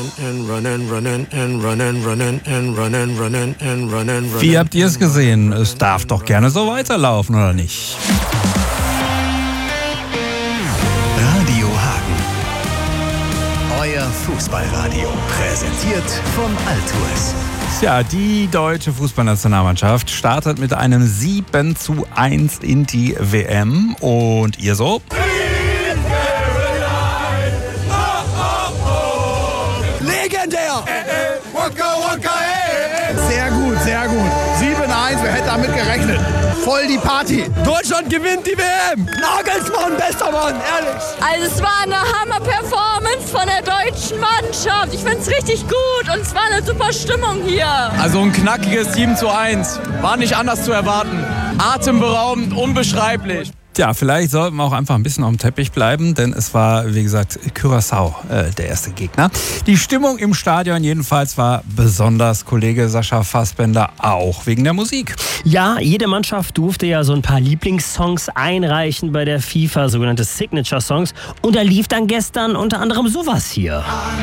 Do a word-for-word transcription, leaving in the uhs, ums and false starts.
Wie habt ihr es gesehen? Es darf doch gerne so weiterlaufen, oder nicht? Radio Hagen. Euer Fußballradio. Präsentiert von Altours. Ja, die deutsche Fußballnationalmannschaft startet mit einem sieben zu eins in die W M. Und ihr so? Legendär! Sehr gut, sehr gut. sieben eins, wer hätte damit gerechnet? Voll die Party. Deutschland gewinnt die W M. Nagelsmann, bester Mann, ehrlich. Also es war eine Hammer-Performance von der deutschen Mannschaft. Ich finde es richtig gut und es war eine super Stimmung hier. Also ein knackiges sieben zu eins. War nicht anders zu erwarten. Atemberaubend, unbeschreiblich. Tja, vielleicht sollten wir auch einfach ein bisschen auf dem Teppich bleiben, denn es war, wie gesagt, Curaçao äh, der erste Gegner. Die Stimmung im Stadion jedenfalls war besonders, Kollege Sascha Fassbender, auch wegen der Musik. Ja, jede Mannschaft durfte ja so ein paar Lieblingssongs einreichen bei der FIFA, sogenannte Signature Songs. Und da lief dann gestern unter anderem sowas hier.